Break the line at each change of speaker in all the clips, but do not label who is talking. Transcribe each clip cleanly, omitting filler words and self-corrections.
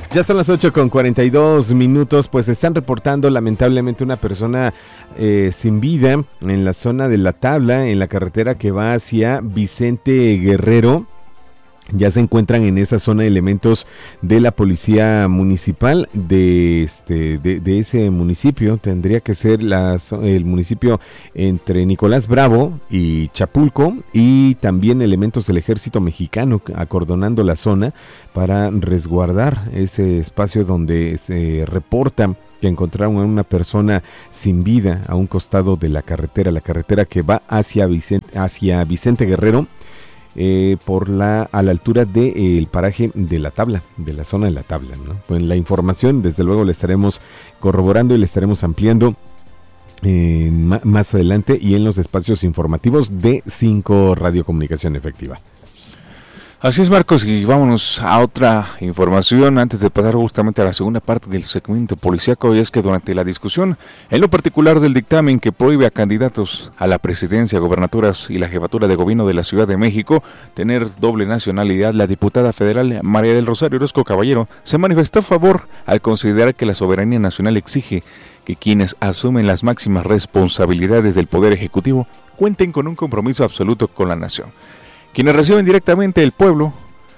Ya son las 8:42, pues están reportando lamentablemente una persona sin vida en la zona de La Tabla, en la carretera que va hacia Vicente Guerrero. Ya se encuentran en esa zona elementos de la policía municipal de ese municipio. Tendría que ser el municipio entre Nicolás Bravo y Chapulco, y también elementos del ejército mexicano acordonando la zona para resguardar ese espacio donde se reporta que encontraron a una persona sin vida a un costado de la carretera que va hacia Vicente Guerrero. A la altura del paraje de La Tabla, de la zona de La Tabla, ¿no? Pues la información, desde luego, la estaremos corroborando y la estaremos ampliando más adelante y en los espacios informativos de 5 Radio Comunicación Efectiva.
Así es, Marcos, y vámonos a otra información antes de pasar justamente a la segunda parte del segmento policíaco, y es que durante la discusión, en lo particular del dictamen que prohíbe a candidatos a la presidencia, gobernaturas y la jefatura de gobierno de la Ciudad de México tener doble nacionalidad, la diputada federal María del Rosario Orozco Caballero se manifestó a favor al considerar que la soberanía nacional exige que quienes asumen las máximas responsabilidades del Poder Ejecutivo cuenten con un compromiso absoluto con la nación. Quienes reciben directamente del pueblo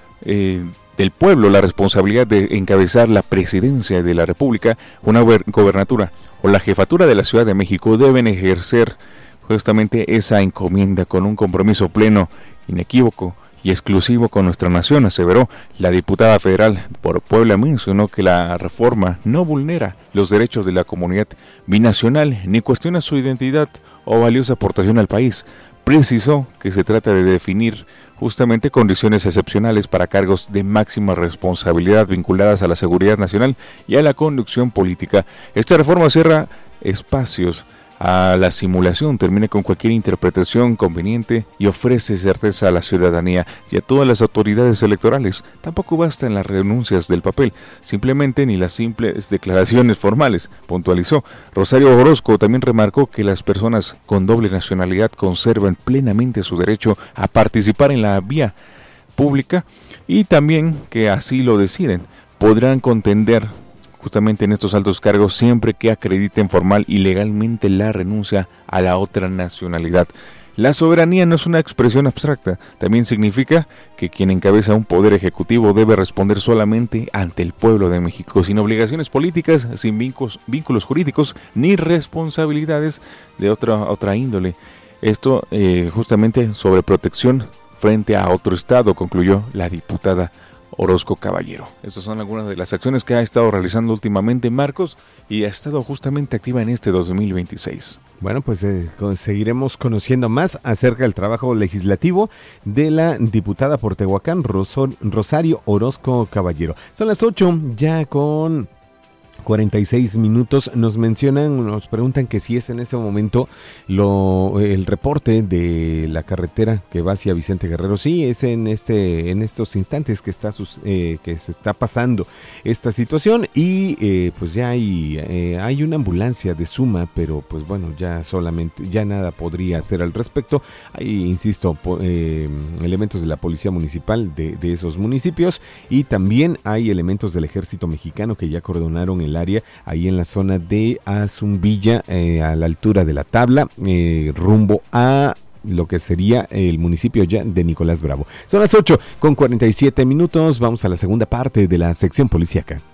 la responsabilidad de encabezar la presidencia de la República, una gobernatura o la jefatura de la Ciudad de México deben ejercer justamente esa encomienda con un compromiso pleno, inequívoco y exclusivo con nuestra nación, aseveró. La diputada federal por Puebla mencionó que la reforma no vulnera los derechos de la comunidad binacional ni cuestiona su identidad o valiosa aportación al país. Precisó que se trata de definir justamente condiciones excepcionales para cargos de máxima responsabilidad vinculadas a la seguridad nacional y a la conducción política. Esta reforma cierra espacios a la simulación, termina con cualquier interpretación conveniente y ofrece certeza a la ciudadanía y a todas las autoridades electorales. Tampoco bastan las renuncias del papel, simplemente ni las simples declaraciones formales, puntualizó. Rosario Orozco también remarcó que las personas con doble nacionalidad conservan plenamente su derecho a participar en la vía pública y también que así lo deciden, podrán contender justamente en estos altos cargos siempre que acrediten formal y legalmente la renuncia a la otra nacionalidad. La soberanía no es una expresión abstracta, también significa que quien encabeza un poder ejecutivo debe responder solamente ante el pueblo de México, sin obligaciones políticas, sin vínculos jurídicos ni responsabilidades de otra índole. Esto justamente sobre protección frente a otro estado, concluyó la diputada Orozco Caballero. Estas son algunas de las acciones que ha estado realizando últimamente Marcos y ha estado justamente activa en este 2026.
Bueno, pues seguiremos conociendo más acerca del trabajo legislativo de la diputada por Tehuacán, Rosario Orozco Caballero. Son las 8 ya con 46 minutos. Nos preguntan que si es en ese momento el reporte de la carretera que va hacia Vicente Guerrero. Sí, es en estos instantes que se está pasando esta situación y pues ya hay una ambulancia de Suma, pero pues bueno, ya nada podría hacer al respecto. Hay, insisto, elementos de la policía municipal de esos municipios y también hay elementos del ejército mexicano que ya acordonaron el área ahí en la zona de Azumbilla, a la altura de La Tabla, rumbo a lo que sería el municipio ya de Nicolás Bravo. Son las 8:47. Vamos a la segunda parte de la sección policíaca.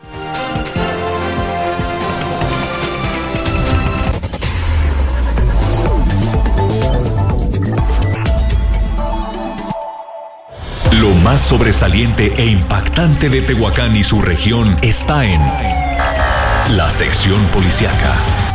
Lo más sobresaliente e impactante de Tehuacán y su región está en la sección policíaca.